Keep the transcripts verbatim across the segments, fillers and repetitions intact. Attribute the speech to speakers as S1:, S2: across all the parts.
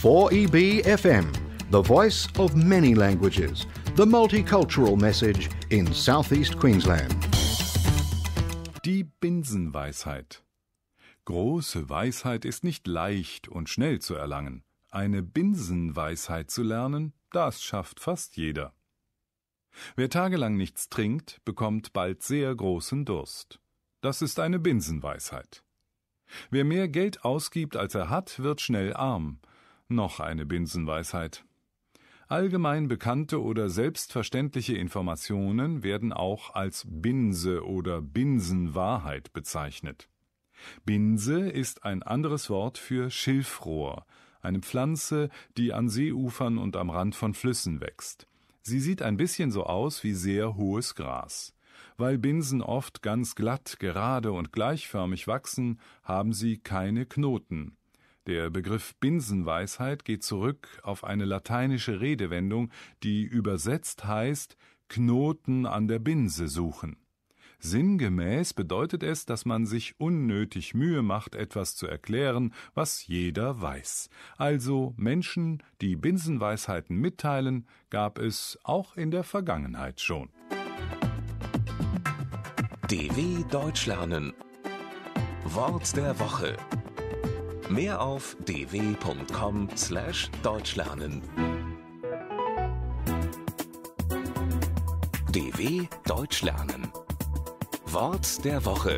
S1: four E B F M, the voice of many languages, the multicultural message in southeast Queensland.
S2: Die Binsenweisheit. Große Weisheit ist nicht leicht und schnell zu erlangen. Eine Binsenweisheit zu lernen, das schafft fast jeder. Wer tagelang nichts trinkt, bekommt bald sehr großen Durst. Das ist eine Binsenweisheit. Wer mehr Geld ausgibt, als er hat, wird schnell arm. Noch eine Binsenweisheit. Allgemein bekannte oder selbstverständliche Informationen werden auch als Binse oder Binsenwahrheit bezeichnet. Binse ist ein anderes Wort für Schilfrohr, eine Pflanze, die an Seeufern und am Rand von Flüssen wächst. Sie sieht ein bisschen so aus wie sehr hohes Gras. Weil Binsen oft ganz glatt, gerade und gleichförmig wachsen, haben sie keine Knoten. Der Begriff Binsenweisheit geht zurück auf eine lateinische Redewendung, die übersetzt heißt, Knoten an der Binse suchen. Sinngemäß bedeutet es, dass man sich unnötig Mühe macht, etwas zu erklären, was jeder weiß. Also Menschen, die Binsenweisheiten mitteilen, gab es auch in der Vergangenheit schon.
S3: D W Deutsch lernen. Wort der Woche. Mehr auf d w punkt com slash deutschlernen. D W Deutsch lernen. Wort der Woche.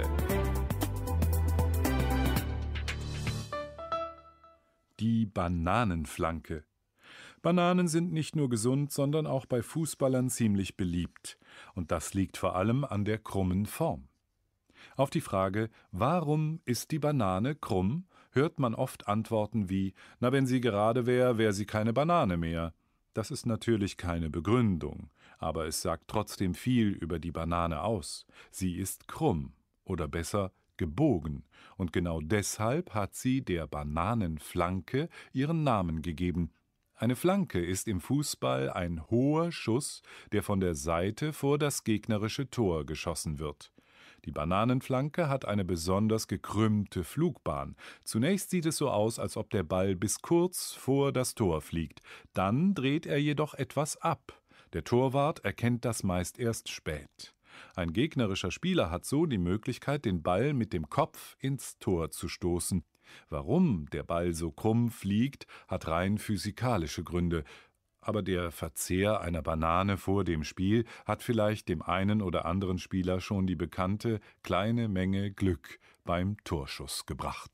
S2: Die Bananenflanke. Bananen sind nicht nur gesund, sondern auch bei Fußballern ziemlich beliebt. Und das liegt vor allem an der krummen Form. Auf die Frage, warum ist die Banane krumm, hört man oft Antworten wie, na, wenn sie gerade wäre, wäre sie keine Banane mehr. Das ist natürlich keine Begründung, aber es sagt trotzdem viel über die Banane aus. Sie ist krumm oder besser gebogen und genau deshalb hat sie der Bananenflanke ihren Namen gegeben. Eine Flanke ist im Fußball ein hoher Schuss, der von der Seite vor das gegnerische Tor geschossen wird. Die Bananenflanke hat eine besonders gekrümmte Flugbahn. Zunächst sieht es so aus, als ob der Ball bis kurz vor das Tor fliegt. Dann dreht er jedoch etwas ab. Der Torwart erkennt das meist erst spät. Ein gegnerischer Spieler hat so die Möglichkeit, den Ball mit dem Kopf ins Tor zu stoßen. Warum der Ball so krumm fliegt, hat rein physikalische Gründe. Aber der Verzehr einer Banane vor dem Spiel hat vielleicht dem einen oder anderen Spieler schon die bekannte kleine Menge Glück beim Torschuss gebracht.